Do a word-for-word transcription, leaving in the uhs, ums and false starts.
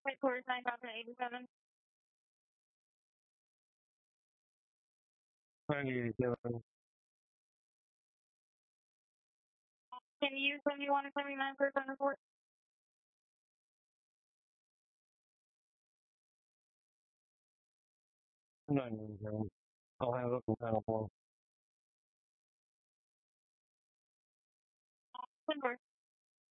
Headquarters nine thousand eighty-seven. nine eighty-seven. Can you use seventy-one and seventy-nine for a report? nine eighty-seven. I'll have it in panel four. Ten four.